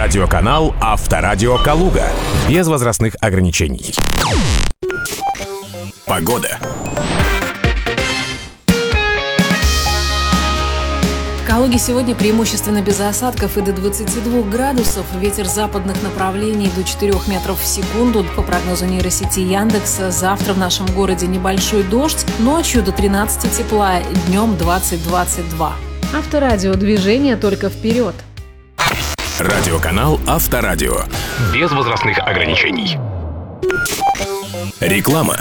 Радиоканал «Авторадио Калуга». Без возрастных ограничений. Погода. В Калуге сегодня преимущественно без осадков и до 22 градусов. Ветер западных направлений до 4 метров в секунду. По прогнозу нейросети Яндекса, завтра в нашем городе небольшой дождь, ночью до 13 тепла, днем 20-22. Авторадио, движение только вперед. Радиоканал «Авторадио». Без возрастных ограничений. Реклама.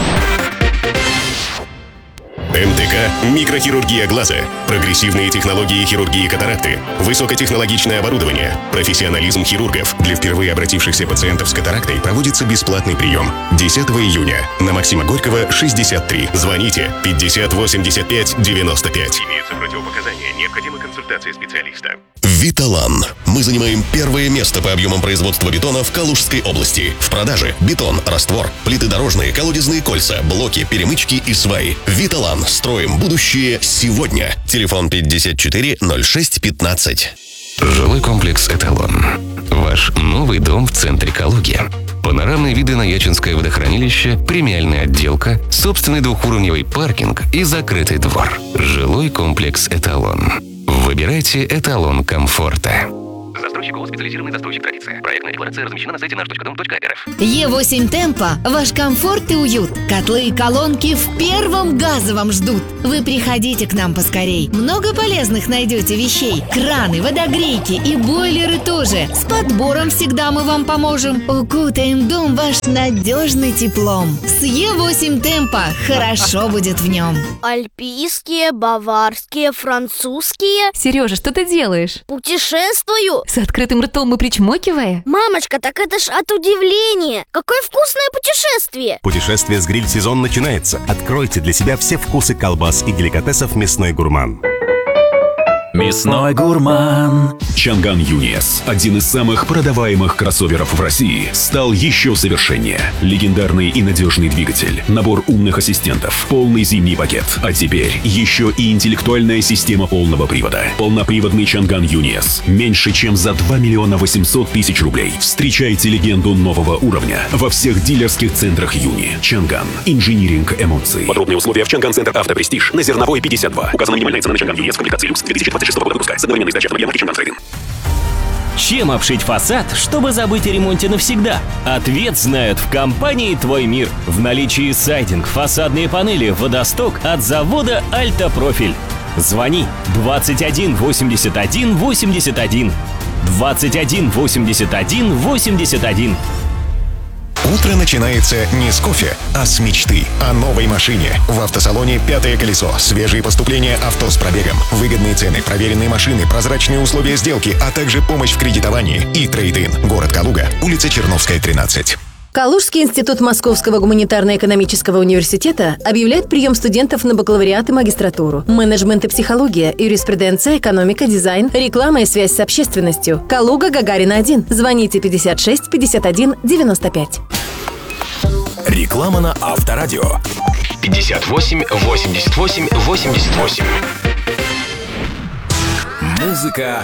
МТК «Микрохирургия глаза». Прогрессивные технологии хирургии катаракты. Высокотехнологичное оборудование. Профессионализм хирургов. Для впервые обратившихся пациентов с катарактой проводится бесплатный прием. 10 июня. На Максима Горького, 63. Звоните 50 85 95. Имеются противопоказания. Необходима консультация специалиста. Виталан. Мы занимаем первое место по объемам производства бетона в Калужской области. В продаже бетон, раствор, плиты дорожные, колодезные кольца, блоки, перемычки и сваи. Виталан. Строим будущее сегодня. Телефон 54 06 15. Жилой комплекс «Эталон». Ваш новый дом в центре Калуги. Панорамные виды на Ячинское водохранилище, премиальная отделка, собственный двухуровневый паркинг и закрытый двор. Жилой комплекс «Эталон». Выбирайте эталон комфорта. Застройщик ООО «Специализированный застройщик Традиция». Проектная декларация размещена на сайте наш.дом.рф. Е8 Темпо – ваш комфорт и уют. Котлы и колонки в первом газовом ждут. Вы приходите к нам поскорей. Много полезных найдете вещей. Краны, водогрейки и бойлеры тоже. С подбором всегда мы вам поможем. Укутаем дом ваш надежный теплом. С Е8 Темпо хорошо будет в нем. Альпийские, баварские, французские. Сережа, что ты делаешь? Путешествую. С открытым ртом и причмокивая? Мамочка, так это ж от удивления. Какое вкусное путешествие. Путешествие с гриль-сезон начинается. Откройте для себя все вкусы колбас и деликатесов «Мясной гурман». Мясной гурман. Чанган Юниес, один из самых продаваемых кроссоверов в России, стал еще совершеннее. Легендарный и надежный двигатель, набор умных ассистентов, полный зимний пакет. А теперь еще и интеллектуальная система полного привода. Полноприводный Чанган Юниес. Меньше чем за 2 миллиона 800 тысяч рублей. Встречайте легенду нового уровня во всех дилерских центрах Юни. Чанган. Инжиниринг эмоций. Подробные условия в Чанган Центр Автопрестиж на Зерновой 52. Указана минимальная цена на Чанган Юниес комплектации люкс 2026 года выпуска. С одновременной сдачей автомобиля марки Чанган Трейд-ин. Чем обшить фасад, чтобы забыть о ремонте навсегда? Ответ знают в компании «Твой мир». В наличии сайдинг, фасадные панели, водосток от завода «Альтопрофиль». Звони 21 81 81. 21 81 81. Утро начинается не с кофе, а с мечты о новой машине. В автосалоне «Пятое колесо». Свежие поступления авто с пробегом, выгодные цены, проверенные машины, прозрачные условия сделки, а также помощь в кредитовании и трейд-ин. Город Калуга, улица Черновская, 13. Калужский институт Московского гуманитарно-экономического университета объявляет прием студентов на бакалавриат и магистратуру. Менеджмент и психология, юриспруденция, экономика, дизайн, реклама и связь с общественностью. Калуга, Гагарина 1. Звоните 56 51 95. Реклама на Авторадио. 58 88 88. Музыка